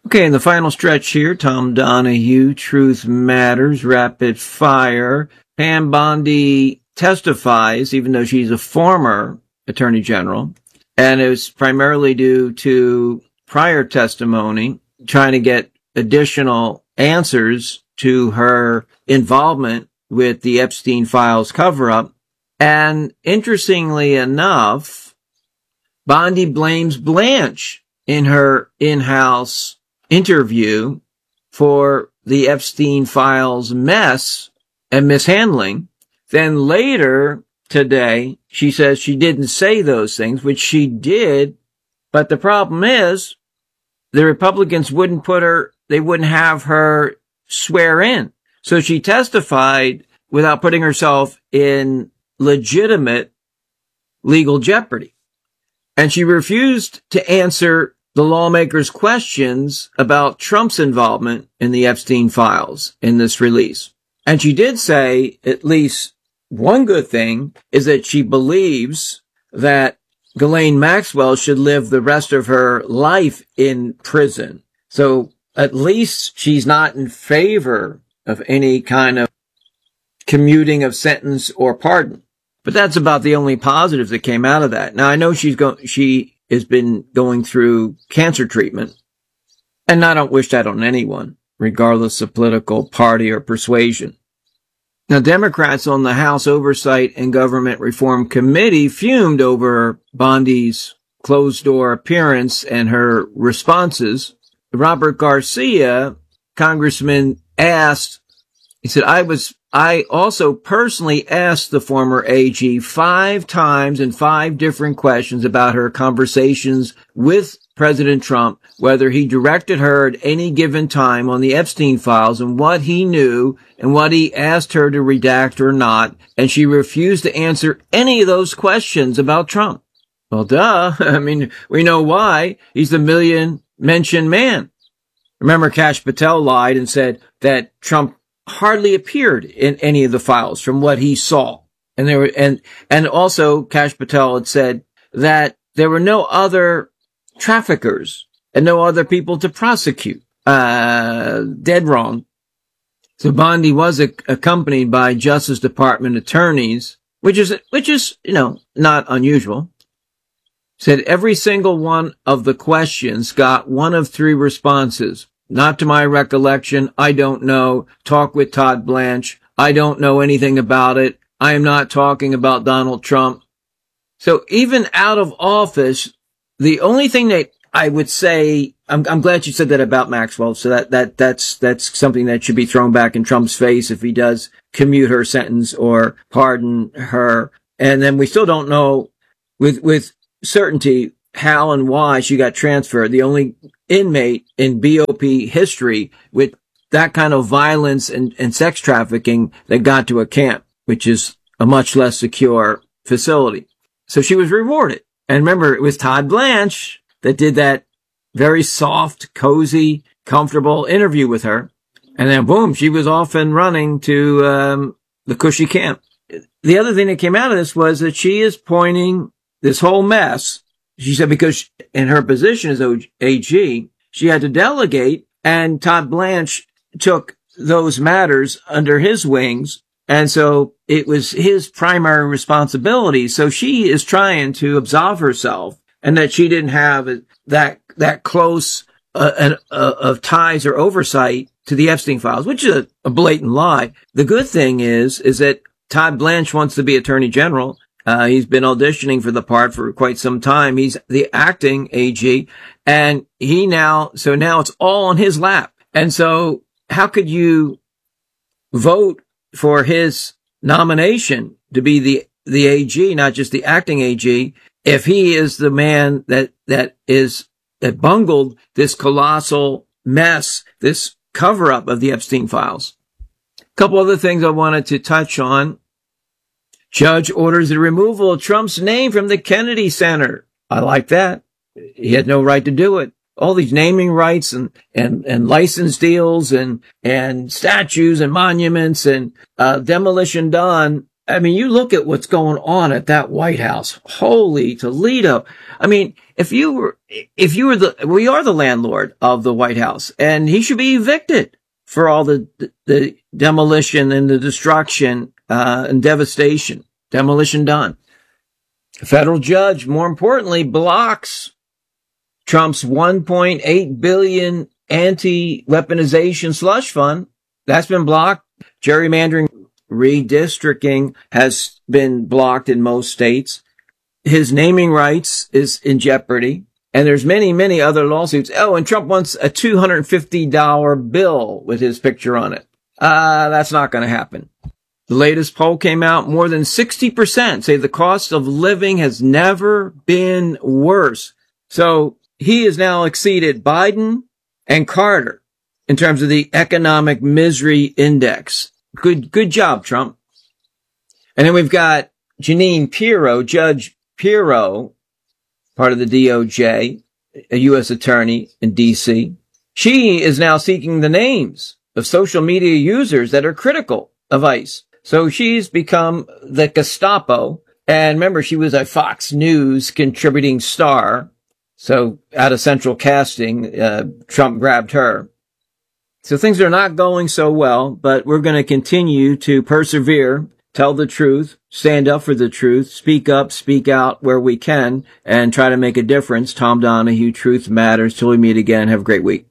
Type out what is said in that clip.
Okay, in the final stretch here, Tom Donahue, Truth Matters, Rapid Fire. Pam Bondi testifies, even though she's a former Attorney General, and it was primarily due to prior testimony, trying to get additional answers to her involvement with the Epstein files cover-up. And interestingly enough, Bondi blames Blanche in her in-house interview for the Epstein files mess and mishandling. Then later today, she says she didn't say those things, which she did. But the problem is the Republicans wouldn't have her swear in. So she testified without putting herself in legitimate legal jeopardy. And she refused to answer the lawmakers' questions about Trump's involvement in the Epstein files in this release. And she did say at least one good thing is that she believes that Ghislaine Maxwell should live the rest of her life in prison. So at least she's not in favor of any kind of commuting of sentence or pardon. But that's about the only positive that came out of that. Now, I know she has been going through cancer treatment, and I don't wish that on anyone, regardless of political party or persuasion. Now, Democrats on the House Oversight and Government Reform Committee fumed over Bondi's closed-door appearance and her responses. Robert Garcia, congressman, asked, he said, I also personally asked the former AG 5 times in 5 different questions about her conversations with President Trump, whether he directed her at any given time on the Epstein files and what he knew and what he asked her to redact or not. And she refused to answer any of those questions about Trump. Well, duh. I mean, we know why. He's the million-mentioned man. Remember, Kash Patel lied and said that Trump hardly appeared in any of the files from what he saw. And also Kash Patel had said that there were no other traffickers and no other people to prosecute. Dead wrong. So Bondi was accompanied by Justice Department attorneys, which is, not unusual. Said every single one of the questions got one of 3 responses. Not to my recollection. I don't know. Talk with Todd Blanche. I don't know anything about it. I am not talking about Donald Trump. So even out of office, the only thing that I would say, I'm glad you said that about Maxwell. So that's something that should be thrown back in Trump's face if he does commute her sentence or pardon her. And then we still don't know with certainty how and why she got transferred. The only inmate in BOP history with that kind of violence and sex trafficking that got to a camp, which is a much less secure facility. So she was rewarded. And remember, it was Todd Blanche that did that very soft, cozy, comfortable interview with her. And then boom, she was off and running to the cushy camp. The other thing that came out of this was that she is pointing this whole mess. She said because in her position as AG, she had to delegate, and Todd Blanche took those matters under his wings. And so it was his primary responsibility. So she is trying to absolve herself, and that she didn't have that close of ties or oversight to the Epstein files, which is a blatant lie. The good thing is that Todd Blanche wants to be Attorney General. He's been auditioning for the part for quite some time. He's the acting AG, and now it's all on his lap. And so how could you vote for his nomination to be the AG, not just the acting AG, if he is the man that bungled this colossal mess, this cover up of the Epstein files? A couple other things I wanted to touch on. Judge orders the removal of Trump's name from the Kennedy Center. I like that. He had no right to do it. All these naming rights and license deals and statues and monuments and demolition done. I mean, you look at what's going on at that White House. Holy Toledo. I mean, we are the landlord of the White House, and he should be evicted for all the demolition and the destruction, and devastation. Demolition done. A federal judge, more importantly, blocks Trump's $1.8 billion anti-weaponization slush fund. That's been blocked. Gerrymandering, redistricting has been blocked in most states. His naming rights is in jeopardy. And there's many, many other lawsuits. Oh, and Trump wants a $250 bill with his picture on it. That's not going to happen. The latest poll came out. More than 60% say the cost of living has never been worse. So he has now exceeded Biden and Carter in terms of the economic misery index. Good job, Trump. And then we've got Jeanine Pirro, Judge Pirro, part of the DOJ, a U.S. attorney in D.C. She is now seeking the names of social media users that are critical of ICE. So she's become the Gestapo. And remember, she was a Fox News contributing star. So out of central casting, Trump grabbed her. So things are not going so well, but we're going to continue to persevere, tell the truth, stand up for the truth, speak up, speak out where we can, and try to make a difference. Tom Donahue, Truth Matters. Till we meet again, have a great week.